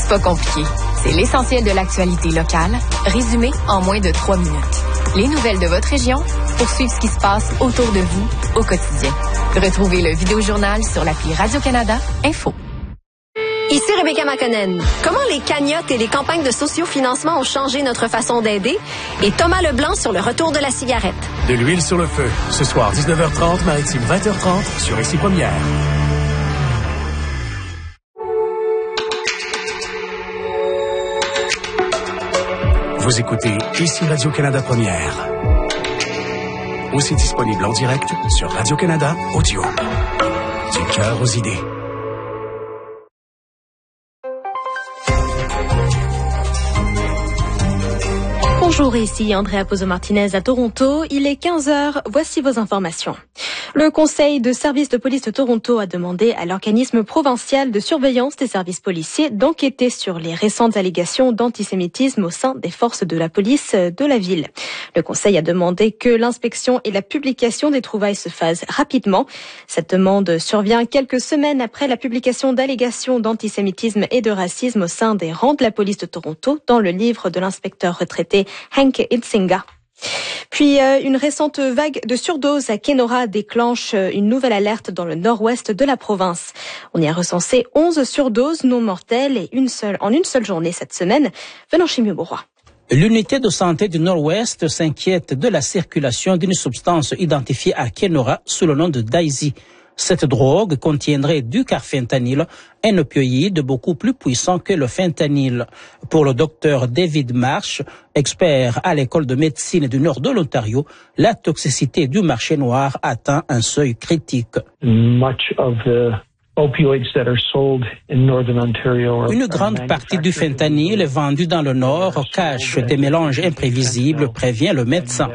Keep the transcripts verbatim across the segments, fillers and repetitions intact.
pas compliqué. C'est l'essentiel de l'actualité locale, résumé en moins de trois minutes. Les nouvelles de votre région pour suivre ce qui se passe autour de vous au quotidien. Retrouvez le vidéojournal sur l'appli Radio-Canada Info. Ici Rebecca Makonnen. Comment les cagnottes et les campagnes de sociofinancement ont changé notre façon d'aider? Et Thomas Leblanc sur le retour de la cigarette. De l'huile sur le feu. Ce soir, dix-neuf heures trente, Maritime vingt heures trente, sur Ici Première. Vous écoutez Ici Radio-Canada Première. Aussi disponible en direct sur Radio-Canada Audio. Du cœur aux idées. Bonjour, ici Andrea Pozo-Martinez à Toronto. Il est quinze heures. Voici vos informations. Le Conseil de services de police de Toronto a demandé à l'organisme provincial de surveillance des services policiers d'enquêter sur les récentes allégations d'antisémitisme au sein des forces de la police de la ville. Le Conseil a demandé que l'inspection et la publication des trouvailles se fassent rapidement. Cette demande survient quelques semaines après la publication d'allégations d'antisémitisme et de racisme au sein des rangs de la police de Toronto dans le livre de l'inspecteur retraité Hank Itzinga. Puis, euh, une récente vague de surdose à Kenora déclenche une nouvelle alerte dans le nord-ouest de la province. On y a recensé onze surdoses non mortelles et une seule, en une seule journée cette semaine. Venant chez Mieux-Beauroy. L'unité de santé du Nord-Ouest s'inquiète de la circulation d'une substance identifiée à Kenora sous le nom de Daisy. Cette drogue contiendrait du carfentanyl, un opioïde beaucoup plus puissant que le fentanyl. Pour le docteur David Marsh, expert à l'école de médecine du nord de l'Ontario, la toxicité du marché noir atteint un seuil critique. Much of the opioids that are sold in northern Ontario are, Une grande partie du fentanyl vendu dans le Nord cache des mélanges imprévisibles, prévient le médecin.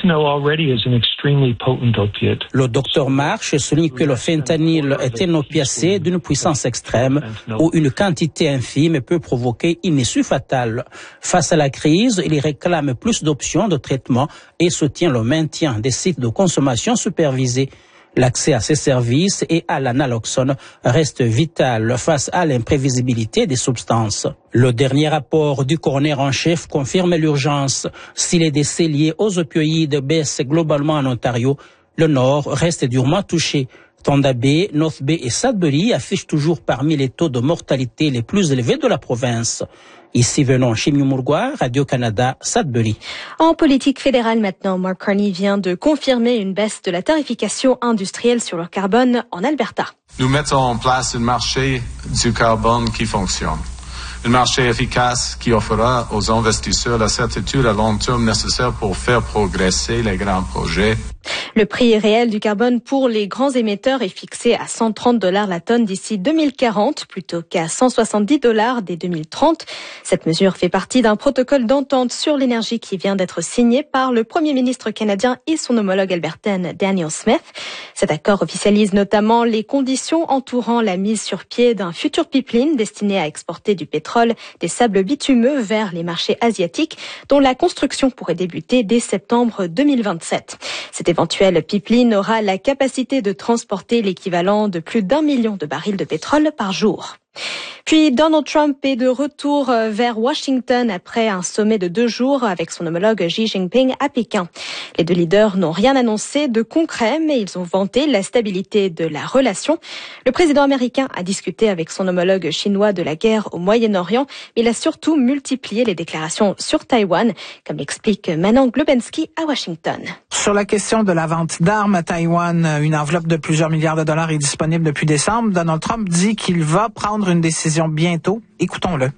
Le docteur Marsh souligne que le fentanyl est un opiacé d'une puissance extrême où une quantité infime peut provoquer une issue fatale. Face à la crise, il réclame plus d'options de traitement et soutient le maintien des sites de consommation supervisés. L'accès à ces services et à l'analoxone reste vital face à l'imprévisibilité des substances. Le dernier rapport du coroner en chef confirme l'urgence. Si les décès liés aux opioïdes baissent globalement en Ontario, le Nord reste durement touché. Thunder Bay, North Bay et Sudbury affichent toujours parmi les taux de mortalité les plus élevés de la province. Ici venons chez Mieux-Beauroy, Radio-Canada, Sudbury. En politique fédérale maintenant, Mark Carney vient de confirmer une baisse de la tarification industrielle sur le carbone en Alberta. Nous mettons en place un marché du carbone qui fonctionne. Un marché efficace qui offrira aux investisseurs la certitude à long terme nécessaire pour faire progresser les grands projets. Le prix réel du carbone pour les grands émetteurs est fixé à cent trente dollars la tonne d'ici deux mille quarante plutôt qu'à cent soixante-dix dollars dès deux mille trente. Cette mesure fait partie d'un protocole d'entente sur l'énergie qui vient d'être signé par le Premier ministre canadien et son homologue albertaine Danielle Smith. Cet accord officialise notamment les conditions entourant la mise sur pied d'un futur pipeline destiné à exporter du pétrole, des sables bitumeux vers les marchés asiatiques, dont la construction pourrait débuter dès septembre deux mille vingt-sept. Cet éventuel pipeline aura la capacité de transporter l'équivalent de plus d'un million de barils de pétrole par jour. Puis Donald Trump est de retour vers Washington après un sommet de deux jours avec son homologue Xi Jinping à Pékin. Les deux leaders n'ont rien annoncé de concret, mais ils ont vanté la stabilité de la relation. Le président américain a discuté avec son homologue chinois de la guerre au Moyen-Orient, mais il a surtout multiplié les déclarations sur Taïwan, comme l'explique Manon Globensky à Washington. Sur la question de la vente d'armes à Taïwan, une enveloppe de plusieurs milliards de dollars est disponible depuis décembre. Donald Trump dit qu'il va prendre une décision bientôt. Écoutons-le.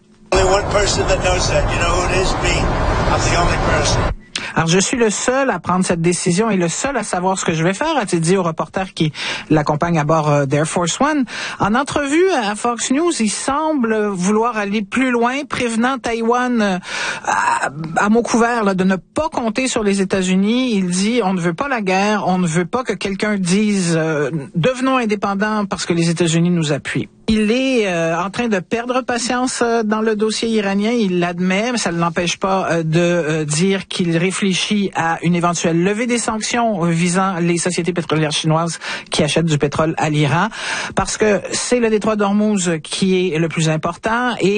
Alors, je suis le seul à prendre cette décision et le seul à savoir ce que je vais faire, a-t-il dit au reporter qui l'accompagne à bord euh, d'Air Force One. En entrevue à Fox News, il semble vouloir aller plus loin, prévenant Taïwan euh, à, à mot couvert là, de ne pas compter sur les États-Unis. Il dit, on ne veut pas la guerre, on ne veut pas que quelqu'un dise euh, « devenons indépendants parce que les États-Unis nous appuient ». Il est euh, en train de perdre patience euh, dans le dossier iranien, il l'admet, mais ça ne l'empêche pas euh, de euh, dire qu'il réfléchit à une éventuelle levée des sanctions visant les sociétés pétrolières chinoises qui achètent du pétrole à l'Iran, parce que c'est le détroit d'Ormuz qui est le plus important et